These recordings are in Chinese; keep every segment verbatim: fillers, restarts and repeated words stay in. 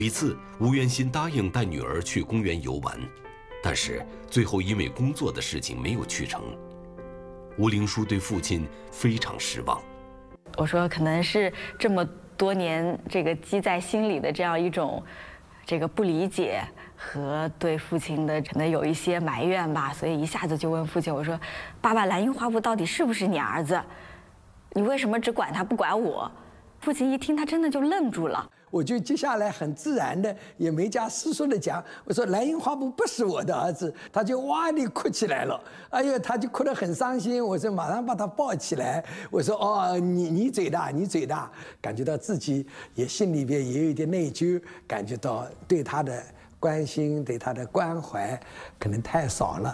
一次，吴元新答应带女儿去公园游玩，但是最后因为工作的事情没有去成。吴灵书对父亲非常失望。 我说，可能是这么多年这个积在心里的这样一种这个不理解和对父亲的可能有一些埋怨吧，所以一下子就问父亲，我说：“爸爸，蓝印花布到底是不是你儿子？你为什么只管他不管我？”父亲一听，他真的就愣住了。 我就接下来很自然的，也没加思索的讲，我说蓝印花布不是我的儿子，他就哇地哭起来了，哎呦，他就哭得很伤心。我说马上把他抱起来，我说哦，你你嘴大，你嘴大，感觉到自己也心里边也有一点内疚，感觉到对他的关心，对他的关怀可能太少了。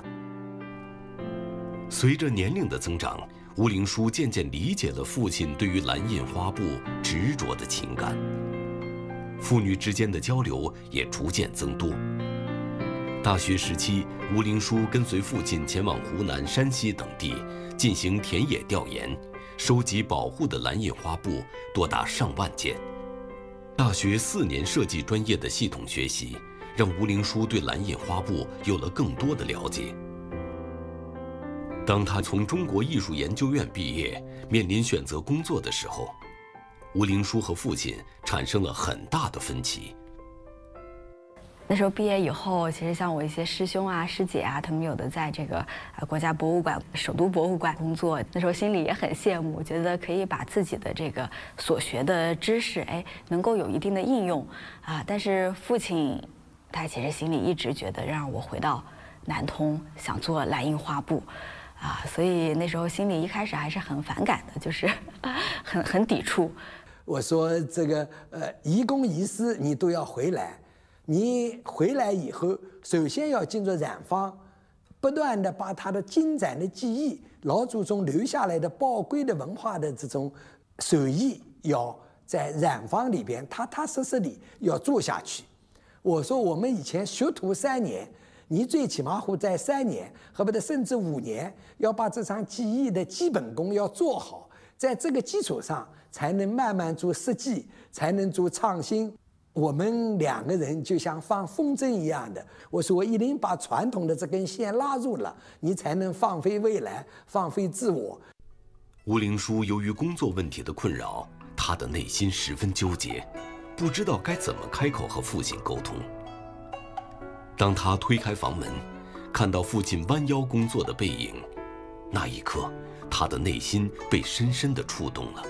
随着年龄的增长，吴灵书渐渐理解了父亲对于蓝印花布执着的情感。父女之间的交流也逐渐增多。大学时期，吴灵书跟随父亲前往湖南、山西等地进行田野调研，收集保护的蓝印花布多达上万件。大学四年设计专业的系统学习，让吴灵书对蓝印花布有了更多的了解。当他从中国艺术研究院毕业，面临选择工作的时候，吴灵书和父亲产生了很大的分歧。 那时候毕业以后，其实像我一些师兄啊、师姐啊，他们有的在这个呃国家博物馆、首都博物馆工作，那时候心里也很羡慕，觉得可以把自己的这个所学的知识，哎，能够有一定的应用啊。但是父亲，他其实心里一直觉得让我回到南通，想做蓝印花布。啊，所以那时候心里一开始还是很反感的，就是很很抵触。 我说这个呃，移公移私你都要回来，你回来以后，首先要进入染坊，不断的把他的精湛的技艺、老祖宗留下来的宝贵的文化的这种手艺，要在染坊里边踏踏实实地要做下去。我说我们以前学徒三年。你最起码会在三年，恨不得甚至五年，要把这场技艺的基本功要做好，在这个基础上，才能慢慢做设计，才能做创新。我们两个人就像放风筝一样的，我说我一定把传统的这根线拉入了，你才能放飞未来，放飞自我。 吴灵书由于工作问题的困扰，他的内心十分纠结，不知道该怎么开口和父亲沟通。当他推开房门，看到父亲弯腰工作的背影，那一刻，他的内心被深深地触动了。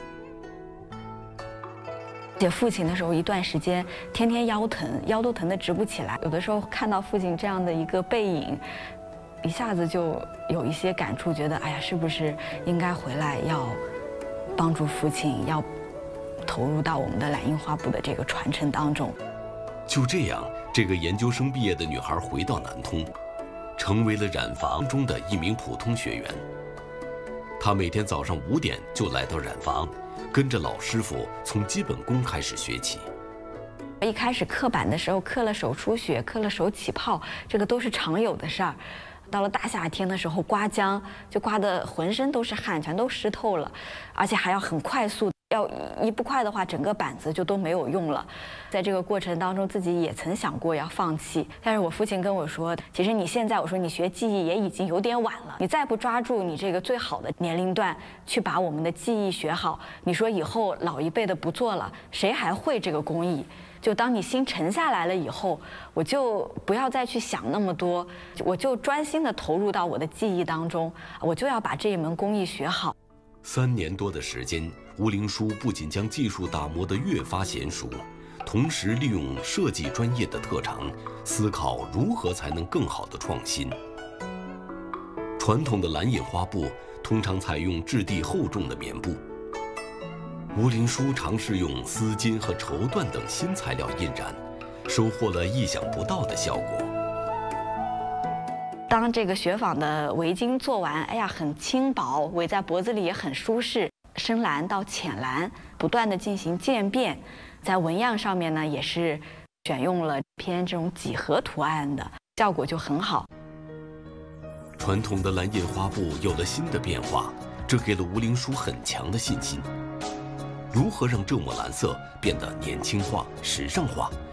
而且父亲那时候一段时间天天腰疼，腰都疼得直不起来。有的时候看到父亲这样的一个背影，一下子就有一些感触，觉得哎呀，是不是应该回来要帮助父亲，要投入到我们的蓝印花布的这个传承当中。 就这样，这个研究生毕业的女孩回到南通，成为了染坊中的一名普通学员。她每天早上五点就来到染坊，跟着老师傅从基本功开始学起。 一开始刻板的时候，刻了手出血，刻了手起泡，这个都是常有的事儿。到了大夏天的时候，刮浆就刮得浑身都是汗，全都湿透了，而且还要很快速。要一不快的话，整个板子就都没有用了。在这个过程当中，自己也曾想过要放弃，但是我父亲跟我说，其实你现在，我说你学技艺也已经有点晚了，你再不抓住你这个最好的年龄段去把我们的技艺学好，你说以后老一辈的不做了，谁还会这个工艺？就当你心沉下来了以后，我就不要再去想那么多，我就专心的投入到我的技艺当中，我就要把这一门工艺学好。 三年多的时间，吴灵书不仅将技术打磨得越发娴熟，同时利用设计专业的特长，思考如何才能更好的创新。传统的蓝印花布通常采用质地厚重的棉布，吴灵书尝试用丝巾和绸缎等新材料印染，收获了意想不到的效果。 当这个雪纺的围巾做完，哎呀，很轻薄，围在脖子里也很舒适。深蓝到浅蓝，不断的进行渐变，在纹样上面呢，也是选用了偏这种几何图案的，效果就很好。 传统的蓝印花布有了新的变化，这给了吴灵书很强的信心。如何让这抹蓝色变得年轻化、时尚化？